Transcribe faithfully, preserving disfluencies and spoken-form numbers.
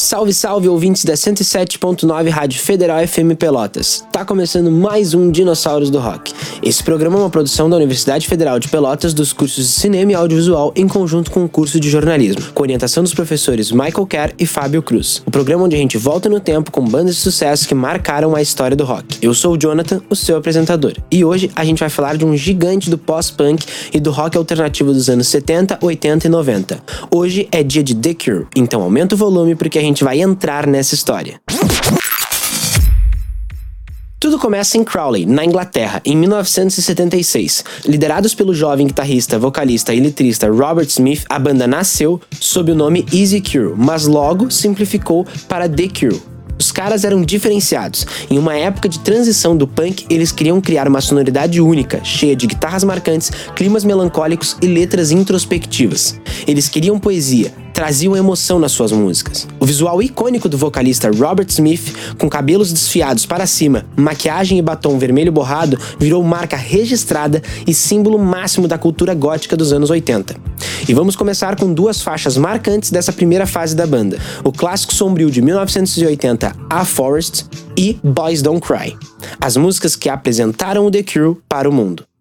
Salve, salve, ouvintes da cento e sete ponto nove Rádio Federal F M Pelotas. Tá começando mais um Dinossauros do Rock. Esse programa é uma produção da Universidade Federal de Pelotas dos cursos de Cinema e Audiovisual em conjunto com o curso de Jornalismo, com orientação dos professores Michael Kerr e Fábio Cruz. O programa onde a gente volta no tempo com bandas de sucesso que marcaram a história do rock. Eu sou o Jonathan, o seu apresentador. E hoje a gente vai falar de um gigante do pós-punk e do rock alternativo dos anos setenta, oitenta e noventa. Hoje é dia de The Cure, então aumenta o volume porque a gente vai entrar nessa história. Tudo começa em Crawley, na Inglaterra, em mil novecentos e setenta e seis. Liderados pelo jovem guitarrista, vocalista e letrista Robert Smith, a banda nasceu sob o nome Easy Cure, mas logo simplificou para The Cure. Os caras eram diferenciados. Em uma época de transição do punk, eles queriam criar uma sonoridade única, cheia de guitarras marcantes, climas melancólicos e letras introspectivas. Eles queriam poesia, traziam emoção nas suas músicas. O visual icônico do vocalista Robert Smith, com cabelos desfiados para cima, maquiagem e batom vermelho borrado, virou marca registrada e símbolo máximo da cultura gótica dos anos oitenta. E vamos começar com duas faixas marcantes dessa primeira fase da banda: o clássico sombrio de mil novecentos e oitenta, A Forest, e Boys Don't Cry, as músicas que apresentaram o The Cure para o mundo.